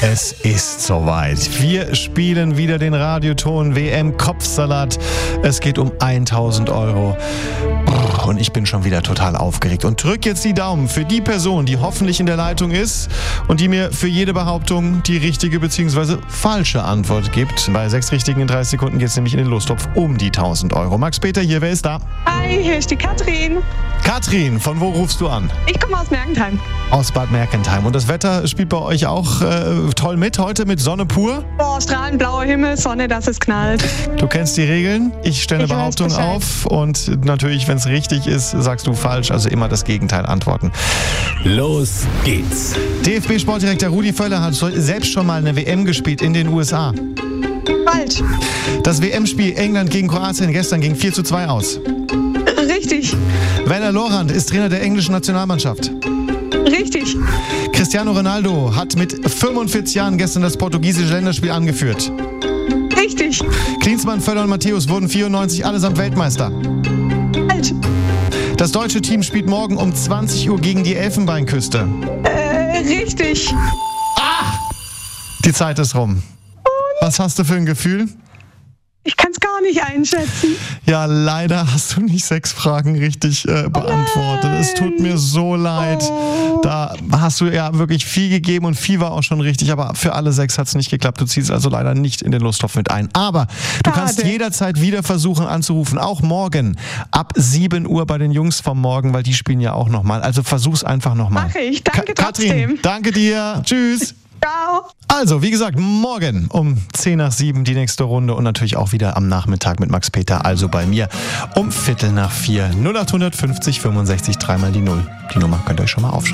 Es ist soweit. Wir spielen wieder den Radioton WM Kopfsalat. Es geht um 1000 Euro. Und ich bin schon wieder total aufgeregt. Und drück jetzt die Daumen für die Person, die hoffentlich in der Leitung ist und die mir für jede Behauptung die richtige bzw. falsche Antwort gibt. Bei 6 Richtigen in 30 Sekunden geht es nämlich in den Lostopf um die 1000 Euro. Max-Peter hier, wer ist da? Hi, hier ist die Katrin. Katrin, von wo rufst du an? Ich komme aus Mergentheim. Aus Bad Mergentheim. Und das Wetter spielt bei euch auch toll mit, heute mit Sonne pur? Boah, strahlend blauer Himmel, Sonne, dass es knallt. Du kennst die Regeln. Ich stelle eine Ich weiß Behauptung Bescheid. auf und natürlich, wenn es richtig ist, sagst du falsch. Also immer das Gegenteil antworten. Los geht's. DFB-Sportdirektor Rudi Völler hat selbst schon mal eine WM gespielt in den USA. Falsch. Das WM-Spiel England gegen Kroatien gestern ging 4:2 aus. Richtig. Werner Lorand ist Trainer der englischen Nationalmannschaft. Richtig. Cristiano Ronaldo hat mit 45 Jahren gestern das portugiesische Länderspiel angeführt. Richtig. Klinsmann, Völler und Matthäus wurden 94 allesamt Weltmeister. Falsch. Das deutsche Team spielt morgen um 20 Uhr gegen die Elfenbeinküste. Richtig. Die Zeit ist rum. Was hast du für ein Gefühl? Ich kann es gar nicht einschätzen. Ja, leider hast du nicht 6 Fragen richtig beantwortet. Es tut mir so leid. Da hast du ja wirklich viel gegeben und viel war auch schon richtig, aber für alle 6 hat es nicht geklappt. Du ziehst also leider nicht in den Lostopf mit ein. Aber du kannst Schade. jederzeit wieder versuchen anzurufen, auch morgen ab 7 Uhr bei den Jungs vom Morgen, weil die spielen ja auch nochmal. Also versuch's einfach nochmal. Mache ich. Danke Katrin, trotzdem. danke dir. Tschüss. Ciao. Also, wie gesagt, morgen um 10 nach 7 die nächste Runde und natürlich auch wieder am Nachmittag mit Max-Peter, also bei mir um 3:15. 0800 50 65 3 mal die 0. Die Nummer könnt ihr euch schon mal aufschreiben.